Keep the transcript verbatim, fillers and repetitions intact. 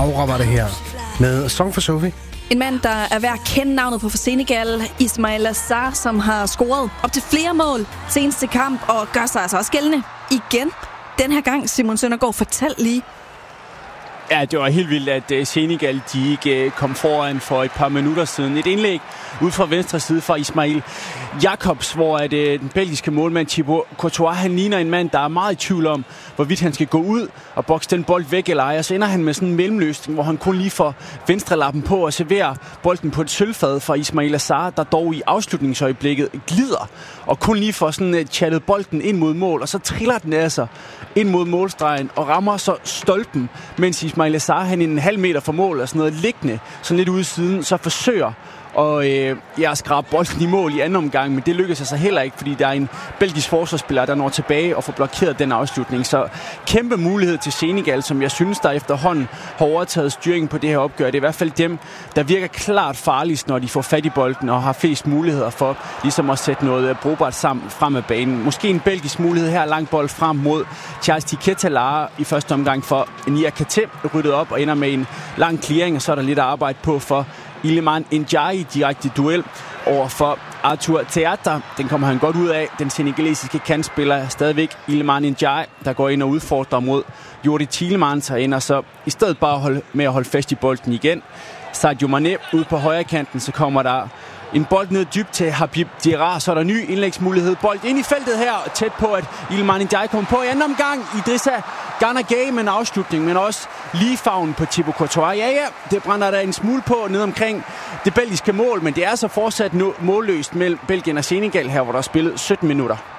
Aura var det her med Song for Sophie. En mand, der er værd at kende navnet på for Senegal, Ismaïla Sarr, som har scoret op til flere mål seneste kamp og gør sig altså også gældende igen. Den her gang, Simon Søndergaard, fortæl lige. Ja, det var helt vildt, at Senegal de ikke kom foran for et par minutter siden. Et indlæg ud fra venstre side fra Ismail Jakobs, hvor at, øh, den belgiske målmand Thibaut Courtois, han ligner en mand, der er meget i tvivl om, hvorvidt han skal gå ud og bokse den bold væk eller ej. Og så ender han med sådan en mellemløsning, hvor han kun lige får venstrelappen på og serverer bolden på et sølvfad fra Ismaïla Sarr, der dog i afslutningsøjeblikket glider og kun lige får sådan uh, chattet bolden ind mod mål, og så triller den altså ind mod målstregen og rammer så stolpen, mens Ismaïla Sarr, han en halv meter fra mål og sådan noget liggende, sådan lidt ude i siden, så forsøger og øh, jeg skraber bolden i mål i anden omgang, men det lykkedes altså heller ikke, fordi der er en belgisk forsvarsspiller, der når tilbage og får blokeret den afslutning. Så kæmpe mulighed til Senegal, som jeg synes, der efterhånden har overtaget styringen på det her opgør. Det er i hvert fald dem, der virker klart farligst, når de får fat i bolden og har flest muligheder for ligesom at sætte noget brugbart sammen frem af banen. Måske en belgisk mulighed her, lang bold frem mod Charles Tiketalara i første omgang for Nia Kate, ryddet op og ender med en lang clearing, og så er der lidt at arbejde på for Iliman Ndiaye, direkte duel over for Arthur Theata. Den kommer han godt ud af. Den senegalesiske kantspiller er stadigvæk Iliman Ndiaye, der går ind og udfordrer mod Jordi Tielemans, og ender så i stedet bare holde, med at holde fast i bolden igen. Sadio Mané ude på højre kanten, så kommer der en bold ned dybt til Habib Diarra, så er der ny indlægsmulighed. Bold ind i feltet her, tæt på at Iliman Ndiaye kommer på i anden omgang. Idrissa Gana Gueye med en afslutning, men også lige favnen på Thibaut Courtois. Ja, ja, det brænder der en smule på ned omkring det belgiske mål, men det er så fortsat målløst mellem Belgien og Senegal her, hvor der er spillet sytten minutter.